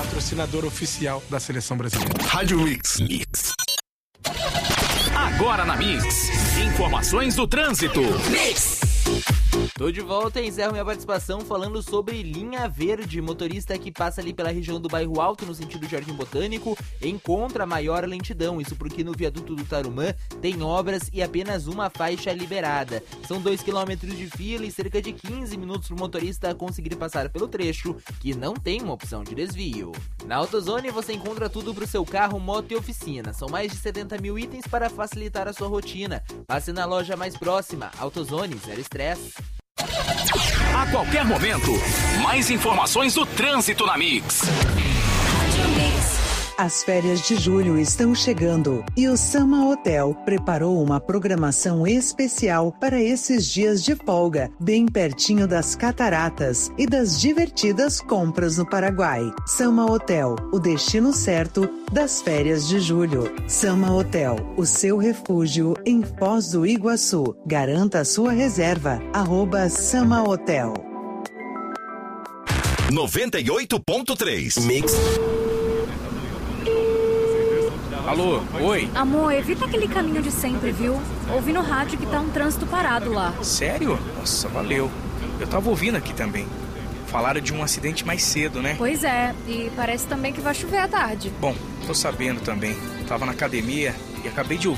patrocinador oficial da Seleção Brasileira. Rádio Mix. Agora na Mix, informações do trânsito. Mix. Tô de volta e encerro minha participação falando sobre linha verde. Motorista que passa ali pela região do Bairro Alto, no sentido Jardim Botânico, encontra maior lentidão. Isso porque no viaduto do Tarumã tem obras e apenas uma faixa liberada. São 2 km de fila e cerca de 15 minutos para o motorista conseguir passar pelo trecho, que não tem uma opção de desvio. Na AutoZone você encontra tudo para o seu carro, moto e oficina. São mais de 70 mil itens para facilitar a sua rotina. Passe na loja mais próxima. AutoZone, zero estresse. A qualquer momento, mais informações do trânsito na Mix. As férias de julho estão chegando e o Sama Hotel preparou uma programação especial para esses dias de folga, bem pertinho das cataratas e das divertidas compras no Paraguai. Sama Hotel, o destino certo das férias de julho. Sama Hotel, o seu refúgio em Foz do Iguaçu. Garanta a sua reserva. @Sama Hotel. 98.3 Mix. Alô, oi? Amor, evita aquele caminho de sempre, viu? Ouvi no rádio que tá um trânsito parado lá. Sério? Nossa, valeu. Eu tava ouvindo aqui também. Falaram de um acidente mais cedo, né? Pois é, e parece também que vai chover à tarde. Bom, tô sabendo também. Tava na academia e acabei de ouvir